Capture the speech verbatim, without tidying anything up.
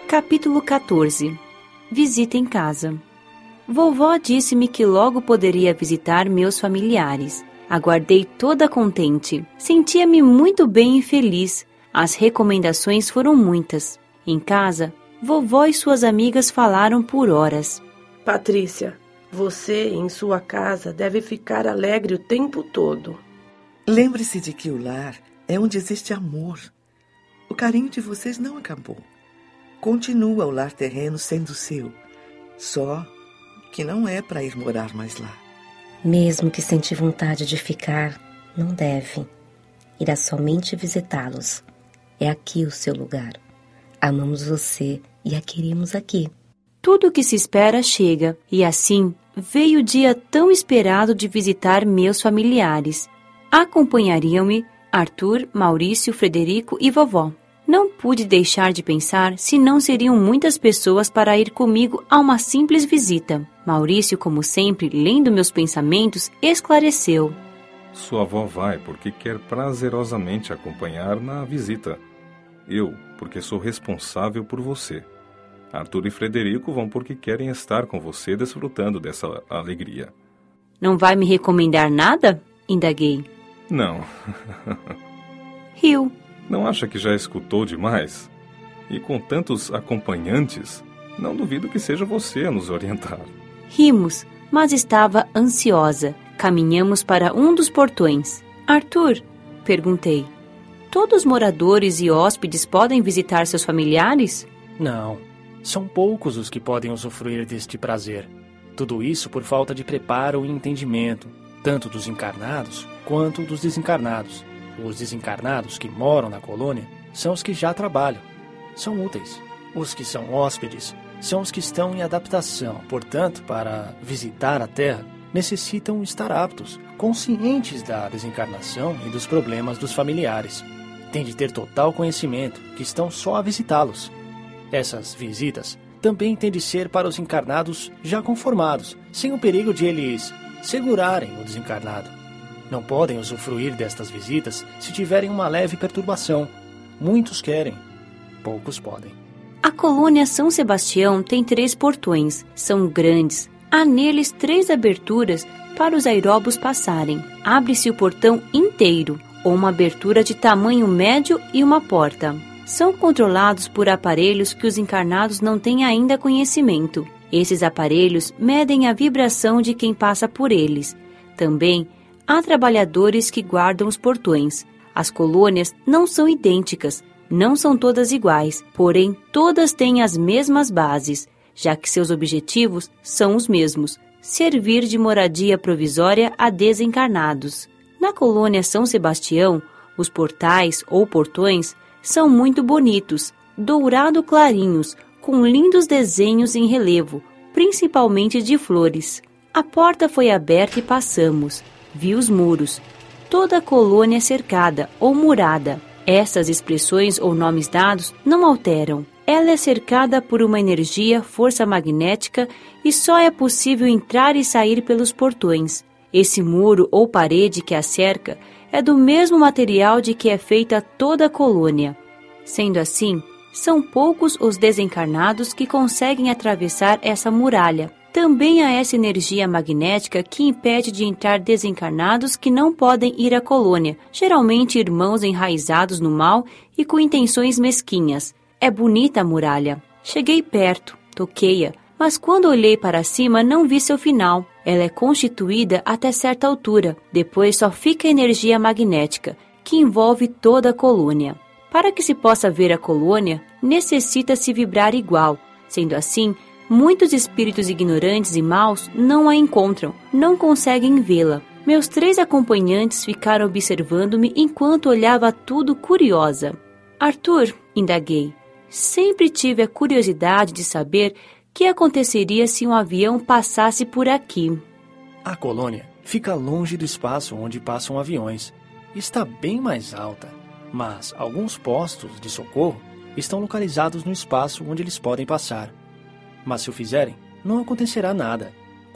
Capítulo quatorze. Visita em casa. Vovó disse-me que logo poderia visitar meus familiares. Aguardei toda contente. Sentia-me muito bem e feliz. As recomendações foram muitas. Em casa, vovó e suas amigas falaram por horas. Patrícia, você em sua casa deve ficar alegre o tempo todo. Lembre-se de que o lar é onde existe amor. O carinho de vocês não acabou. Continua o lar terreno sendo seu. Só que não é para ir morar mais lá. Mesmo que sente vontade de ficar, não deve. Irá somente visitá-los. É aqui o seu lugar. Amamos você e a queremos aqui. Tudo o que se espera chega, e assim veio o dia tão esperado de visitar meus familiares. Acompanhariam-me Arthur, Maurício, Frederico e vovó. Não pude deixar de pensar se não seriam muitas pessoas para ir comigo a uma simples visita. Maurício, como sempre, lendo meus pensamentos, esclareceu. Sua avó vai porque quer prazerosamente acompanhar na visita. Eu, porque sou responsável por você. Arthur e Frederico vão porque querem estar com você desfrutando dessa alegria. Não vai me recomendar nada? Indaguei. Não. Riu. Não acha que já escutou demais? E com tantos acompanhantes, não duvido que seja você a nos orientar. Rimos, mas estava ansiosa. Caminhamos para um dos portões. Arthur, perguntei, todos os moradores e hóspedes podem visitar seus familiares? Não, são poucos os que podem usufruir deste prazer. Tudo isso por falta de preparo e entendimento, tanto dos encarnados quanto dos desencarnados. Os desencarnados que moram na colônia são os que já trabalham, são úteis. Os que são hóspedes são os que estão em adaptação, portanto, para visitar a Terra, necessitam estar aptos, conscientes da desencarnação e dos problemas dos familiares. Têm de ter total conhecimento que estão só a visitá-los. Essas visitas também têm de ser para os encarnados já conformados, sem o perigo de eles segurarem o desencarnado. Não podem usufruir destas visitas se tiverem uma leve perturbação. Muitos querem, poucos podem. A colônia São Sebastião tem três portões, são grandes. Há neles três aberturas para os aeróbos passarem. Abre-se o portão inteiro, ou uma abertura de tamanho médio e uma porta. São controlados por aparelhos que os encarnados não têm ainda conhecimento. Esses aparelhos medem a vibração de quem passa por eles. Também há trabalhadores que guardam os portões. As colônias não são idênticas, não são todas iguais, porém todas têm as mesmas bases, já que seus objetivos são os mesmos: servir de moradia provisória a desencarnados. Na colônia São Sebastião, os portais ou portões são muito bonitos, dourado clarinhos, com lindos desenhos em relevo, principalmente de flores. A porta foi aberta e passamos. Vi os muros. Toda a colônia cercada ou murada. Essas expressões ou nomes dados não alteram. Ela é cercada por uma energia, força magnética, e só é possível entrar e sair pelos portões. Esse muro ou parede que a cerca é do mesmo material de que é feita toda a colônia. Sendo assim, são poucos os desencarnados que conseguem atravessar essa muralha. Também há essa energia magnética que impede de entrar desencarnados que não podem ir à colônia, geralmente irmãos enraizados no mal e com intenções mesquinhas. É bonita a muralha. Cheguei perto, toquei-a, mas quando olhei para cima não vi seu final. Ela é constituída até certa altura, depois só fica a energia magnética, que envolve toda a colônia. Para que se possa ver a colônia, necessita-se vibrar igual. Sendo assim, muitos espíritos ignorantes e maus não a encontram, não conseguem vê-la. Meus três acompanhantes ficaram observando-me enquanto olhava tudo curiosa. Arthur, indaguei, sempre tive a curiosidade de saber o que aconteceria se um avião passasse por aqui. A colônia fica longe do espaço onde passam aviões. Está bem mais alta, mas alguns postos de socorro estão localizados no espaço onde eles podem passar. Mas se o fizerem, não acontecerá nada.